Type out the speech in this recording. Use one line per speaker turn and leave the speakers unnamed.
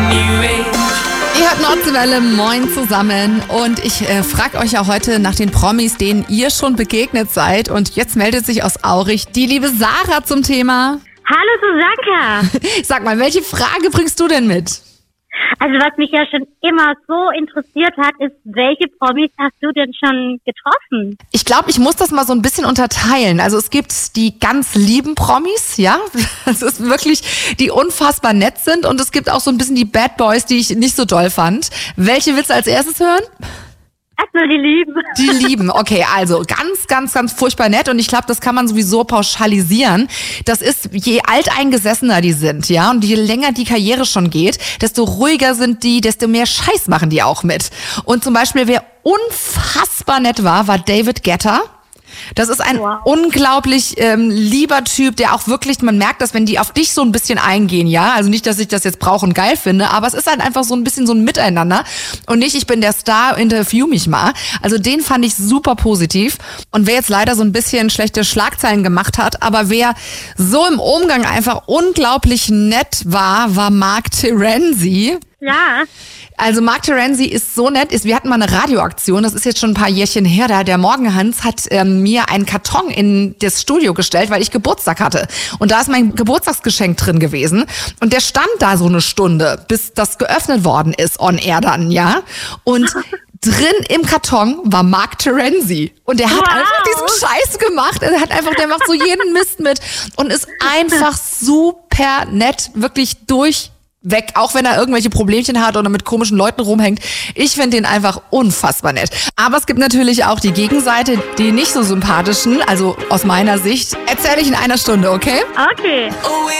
Ihr hört Nordwelle, moin zusammen, und ich frage euch ja heute nach den Promis, denen ihr schon begegnet seid, und jetzt meldet sich aus Aurich die liebe Sarah zum Thema.
Hallo Susanka!
Sag mal, welche Frage bringst du denn mit?
Also was mich ja schon immer so interessiert hat, ist, welche Promis hast du denn schon getroffen?
Ich glaube, ich muss das mal so ein bisschen unterteilen. Also es gibt die ganz lieben Promis, ja, das ist wirklich, die unfassbar nett sind, und es gibt auch so ein bisschen die Bad Boys, die ich nicht so doll fand. Welche willst du als erstes hören?
Erstmal die Lieben.
Die Lieben, okay, also ganz furchtbar nett, und ich glaube, das kann man sowieso pauschalisieren. Das ist, je alteingesessener die sind, ja, und je länger die Karriere schon geht, desto ruhiger sind die, desto mehr Scheiß machen die auch mit. Und zum Beispiel, wer unfassbar nett war David Guetta. Das ist ein unglaublich lieber Typ, der auch wirklich, man merkt das, wenn die auf dich so ein bisschen eingehen, ja, also nicht, dass ich das jetzt brauche und geil finde, aber es ist halt einfach so ein bisschen so ein Miteinander und nicht, ich bin der Star, interview mich mal. Also den fand ich super positiv, und wer jetzt leider so ein bisschen schlechte Schlagzeilen gemacht hat, aber wer so im Umgang einfach unglaublich nett war Mark Terenzi.
Ja.
Also Mark Terenzi ist so nett, wir hatten mal eine Radioaktion, das ist jetzt schon ein paar Jährchen her, der Morgenhans hat mir einen Karton in das Studio gestellt, weil ich Geburtstag hatte. Und da ist mein Geburtstagsgeschenk drin gewesen, und der stand da so eine Stunde, bis das geöffnet worden ist, on air dann, ja. Und drin im Karton war Mark Terenzi, und der hat einfach diesen Scheiß gemacht. Der macht so jeden Mist mit und ist einfach super nett, wirklich durchweg, auch wenn er irgendwelche Problemchen hat oder mit komischen Leuten rumhängt. Ich finde den einfach unfassbar nett. Aber es gibt natürlich auch die Gegenseite, die nicht so sympathischen, also aus meiner Sicht. Erzähle ich in einer Stunde, okay?
Okay.